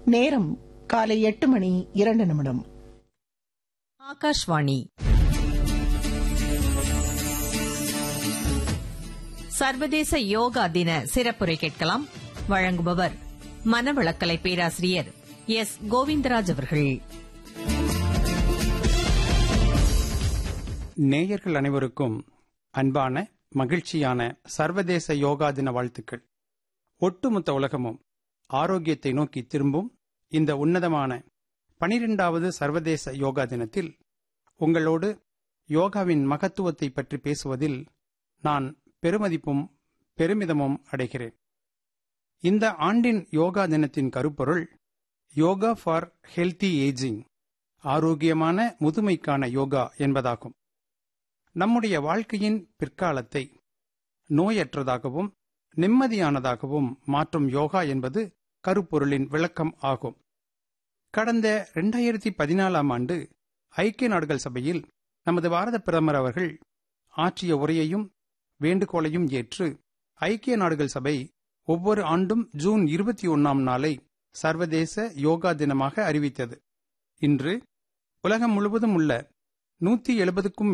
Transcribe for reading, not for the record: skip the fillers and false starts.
நேரம் காலை 8:02. ஆகாஷ்வாணி. சர்வதேச யோகா தின சிறப்புரை கேட்கலாம். வழங்குபவர் மனவளக்கலை பேராசிரியர் எஸ். கோவிந்தராஜ் அவர்கள். நேயர்கள் அனைவருக்கும் அன்பான மகிழ்ச்சியான சர்வதேச யோகா தின வாழ்த்துக்கள். ஒட்டுமொத்த உலகமும் ஆரோக்கியத்தை நோக்கி திரும்பும் இந்த உன்னதமான 12வது சர்வதேச யோகா தினத்தில் உங்களோடு யோகாவின் மகத்துவத்தை பற்றி பேசுவதில் நான் பெருமதிப்பும் பெருமிதமும் அடைகிறேன். இந்த ஆண்டின் யோகா தினத்தின் கருப்பொருள் யோகா ஃபார் ஹெல்தி ஏஜிங், ஆரோக்கியமான முதுமைக்கான யோகா என்பதாகும். நம்முடைய வாழ்க்கையின் பிற்காலத்தை நோயற்றதாகவும் நிம்மதியானதாகவும் மாற்றும் யோகா என்பது கருப்பொருளின் விளக்கம் ஆகும். கடந்த 2014 ஆண்டு ஐக்கிய நாடுகள் சபையில் நமது பாரத பிரதமர் அவர்கள் ஆற்றிய உரையையும் வேண்டுகோளையும் ஏற்று ஐக்கிய நாடுகள் சபை ஒவ்வொரு ஆண்டும் ஜூன் 21ஆம் நாளை சர்வதேச யோகா தினமாக அறிவித்தது. இன்று உலகம் முழுவதும் உள்ள 170க்கும்